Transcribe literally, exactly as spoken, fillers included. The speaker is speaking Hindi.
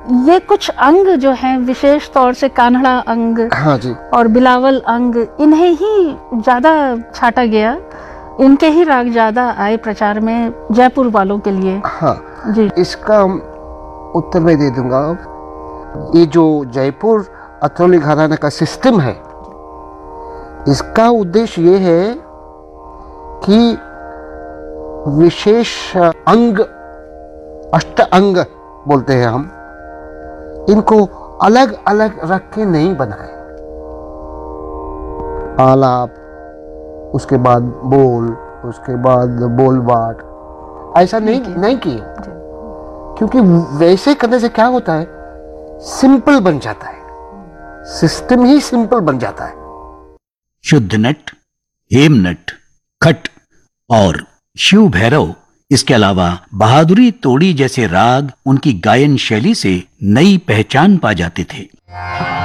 ये कुछ अंग जो हैं, विशेष तौर से कान्हड़ा अंग, हाँ जी, और बिलावल अंग, इन्हें ही ज्यादा छाटा गया, इनके ही राग ज्यादा आए प्रचार में जयपुर वालों के लिए। हाँ जी, इसका उत्तर मैं दे दूंगा। ये जो जयपुर अतरौली घराना का सिस्टम है, इसका उद्देश्य ये है कि विशेष अंग, अष्ट अंग बोलते हैं हम, इनको अलग अलग रख के नहीं बनाए। आलाप, उसके बाद बोल, उसके बाद बोल बाट, ऐसा नहीं नहीं किए, क्योंकि वैसे करने से क्या होता है, सिंपल बन जाता है, सिस्टम ही सिंपल बन जाता है। शुद्ध नट, हेम नट, खट और शिव भैरव, इसके अलावा बहादुरी तोड़ी जैसे राग उनकी गायन शैली से नई पहचान पा जाते थे।